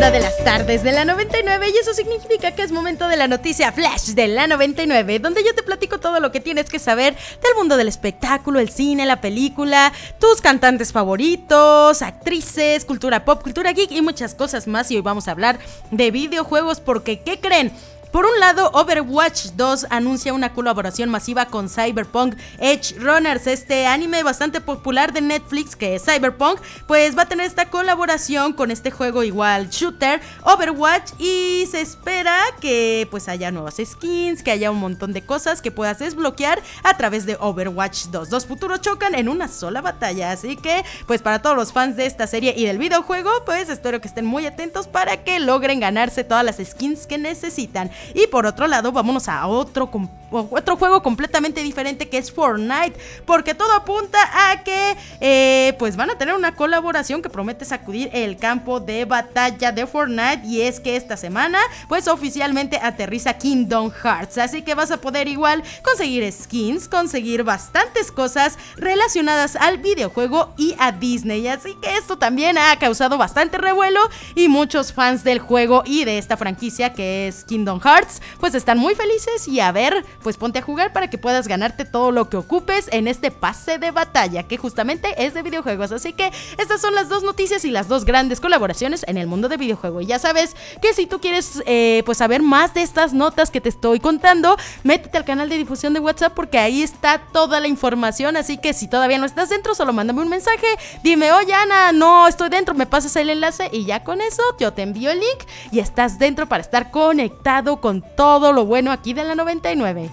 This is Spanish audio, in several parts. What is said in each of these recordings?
una de las tardes de la 99 y eso significa que es momento de la noticia flash de la 99, donde yo te platico todo lo que tienes que saber del mundo del espectáculo, el cine, la película, tus cantantes favoritos, actrices, cultura pop, cultura geek y muchas cosas más. Y hoy vamos a hablar de videojuegos porque, ¿qué creen? Por un lado, Overwatch 2 anuncia una colaboración masiva con Cyberpunk Edge Runners, este anime bastante popular de Netflix que es Cyberpunk, pues va a tener esta colaboración con este juego igual shooter, Overwatch, y se espera que pues haya nuevas skins, que haya un montón de cosas que puedas desbloquear a través de Overwatch 2. Dos futuros chocan en una sola batalla, así que pues para todos los fans de esta serie y del videojuego, pues espero que estén muy atentos para que logren ganarse todas las skins que necesitan. Y por otro lado, vámonos a otro juego completamente diferente que es Fortnite, porque todo apunta a que pues van a tener una colaboración que promete sacudir el campo de batalla de Fortnite, y es que esta semana pues oficialmente aterriza Kingdom Hearts, así que vas a poder igual conseguir skins, conseguir bastantes cosas relacionadas al videojuego y a Disney, así que esto también ha causado bastante revuelo y muchos fans del juego y de esta franquicia que es Kingdom Hearts pues están muy felices, y a ver, pues ponte a jugar para que puedas ganarte todo lo que ocupes en este pase de batalla que justamente es de videojuegos. Así que estas son las dos noticias y las dos grandes colaboraciones en el mundo de videojuego. Y ya sabes que si tú quieres pues saber más de estas notas que te estoy contando, métete al canal de difusión de WhatsApp porque ahí está toda la información. Así que si todavía no estás dentro, solo mándame un mensaje, dime: oye Ana, no estoy dentro, me pasas el enlace, y ya con eso yo te envío el link y estás dentro para estar conectado con todo lo bueno aquí de la 99.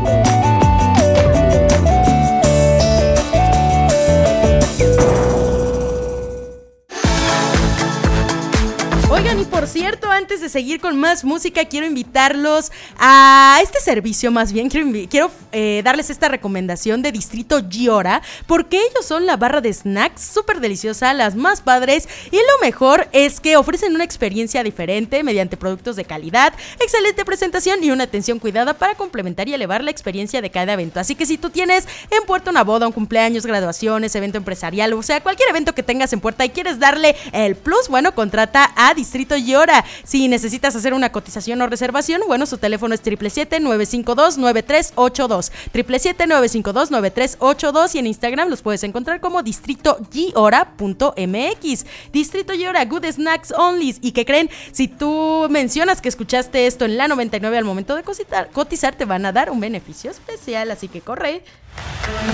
Oigan, y por cierto, antes de seguir con más música, quiero invitarlos a este servicio, más bien quiero darles esta recomendación de Distrito Giora, porque ellos son la barra de snacks súper deliciosa, las más padres, y lo mejor es que ofrecen una experiencia diferente mediante productos de calidad, excelente presentación y una atención cuidada para complementar y elevar la experiencia de cada evento. Así que si tú tienes en puerta una boda, un cumpleaños, graduaciones, evento empresarial, o sea, cualquier evento que tengas en puerta y quieres darle el plus, bueno, contrata a Distrito Giora. Si necesitas hacer una cotización o reservación, bueno, su teléfono es 777-952-9382, 777-952-9382, y en Instagram los puedes encontrar como distritogiora.mx. Distrito Giora, good snacks only. ¿Y qué creen? Si tú mencionas que escuchaste esto en la 99 al momento de cotizar, te van a dar un beneficio especial, así que corre.